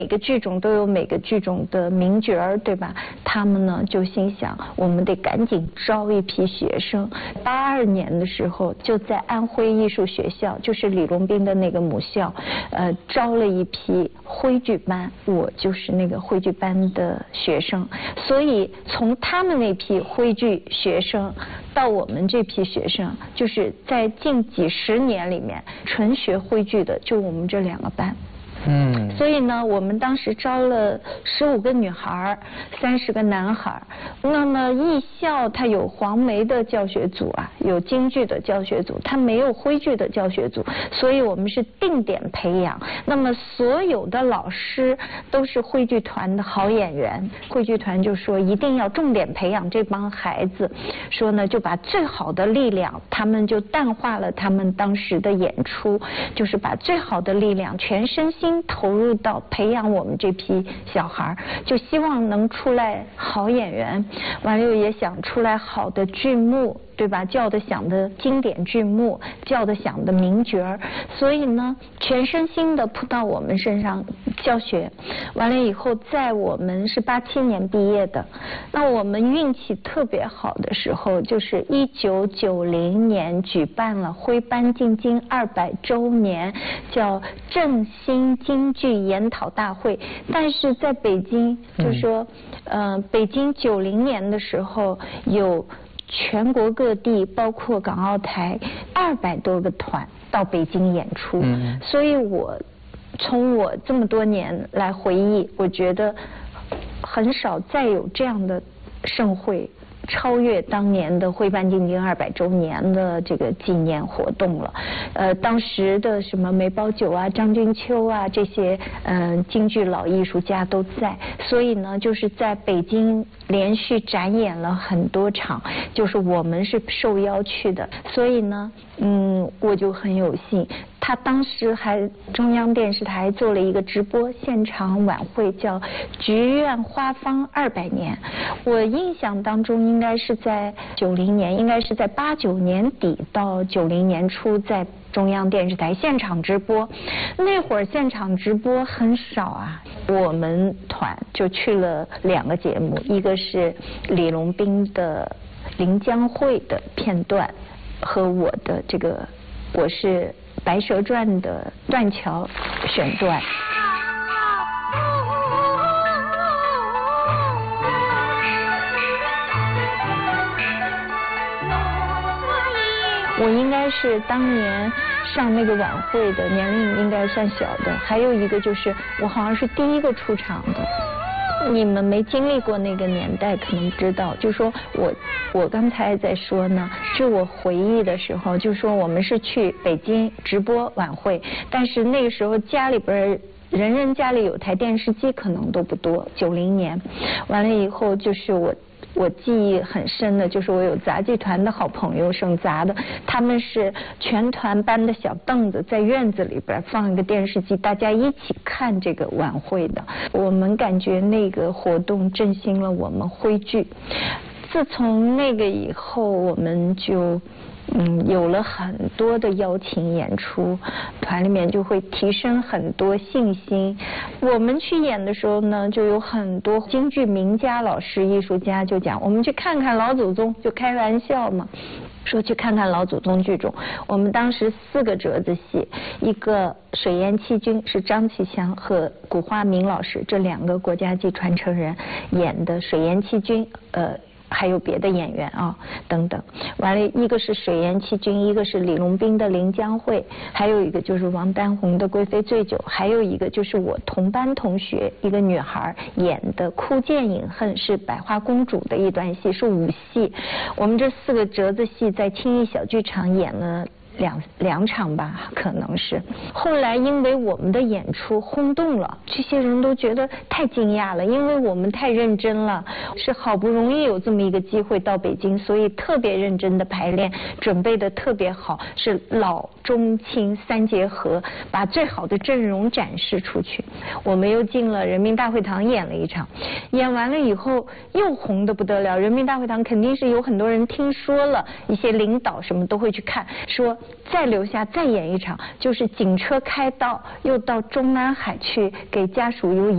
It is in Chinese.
每个剧种都有每个剧种的名角儿，对吧？他们呢就心想，我们得赶紧招一批学生。82年的时候，就在安徽艺术学校，就是李龙斌的那个母校，招了一批徽剧班，我就是那个徽剧班的学生。所以从他们那批徽剧学生到我们这批学生，就是在近几十年里面，纯学徽剧的就我们这2个班。所以呢，我们当时招了15个女孩，30个男孩。那么艺校它有黄梅的教学组啊，有京剧的教学组，它没有徽剧的教学组，所以我们是定点培养。那么所有的老师都是徽剧团的好演员，徽剧团就说一定要重点培养这帮孩子，说呢就把最好的力量，他们就淡化了他们当时的演出，就是把最好的力量全身心投入到培养我们这批小孩，就希望能出来好演员，完了也想出来好的剧目，对吧？叫得响的经典剧目，叫得响的名角儿，所以呢，全身心的扑到我们身上教学。完了以后，在我们是87年毕业的，那我们运气特别好的时候，就是1990年举办了徽班进京200周年，叫振兴京剧研讨大会。但是在北京，就说，北京90年的时候有全国各地，包括港澳台200多个团到北京演出，所以从我这么多年来回忆，我觉得很少再有这样的盛会超越当年的徽班进京200周年的这个纪念活动了。当时的什么梅葆玖啊、张君秋啊这些京剧老艺术家都在，所以呢，就是在北京连续展演了很多场，就是我们是受邀去的，所以呢，我就很有幸。他当时还中央电视台做了一个直播现场晚会，叫《菊院花坊200年》。我印象当中应该是在90年，应该是在89年底到90年初，在中央电视台现场直播。那会儿现场直播很少啊，我们团就去了2个节目，一个是李龙斌的《临江会》的片段，和我的这个我是《白蛇传》的断桥选段。我应该是当年上那个晚会的，年龄应该算小的。还有一个就是我好像是第1个出场的，你们没经历过那个年代可能不知道。就说我刚才在说呢，就我回忆的时候，就说我们是去北京直播晚会，但是那个时候家里边人人家里有台电视机可能都不多。90年完了以后，就是我记忆很深的，就是我有杂技团的好朋友，省杂的，他们是全团搬的小凳子，在院子里边放一个电视机，大家一起看这个晚会的。我们感觉那个活动振兴了我们徽剧。自从那个以后，我们就有了很多的邀请演出，团里面就会提升很多信心。我们去演的时候呢，就有很多京剧名家老师艺术家就讲，我们去看看老祖宗，就开玩笑嘛，说去看看老祖宗剧种。我们当时4个折子戏，一个水淹七军是张启祥和古花明老师这2个国家级传承人演的水淹七军，还有别的演员啊等等。完了，一个是水淹七军，一个是李龙斌的《临江会》，还有一个就是王丹红的《贵妃醉酒》，还有一个就是我同班同学一个女孩演的《哭剑饮恨》，是百花公主的一段戏，是武戏。我们这4个折子戏在青艺小剧场演了两场吧，可能是。后来因为我们的演出轰动了，这些人都觉得太惊讶了，因为我们太认真了，是好不容易有这么一个机会到北京，所以特别认真的排练，准备的特别好，是老中青3结合，把最好的阵容展示出去。我们又进了人民大会堂演了一场，演完了以后又红得不得了。人民大会堂肯定是有很多人听说了，一些领导什么都会去看，说再留下再演一场，就是警车开道，又到中南海去给家属有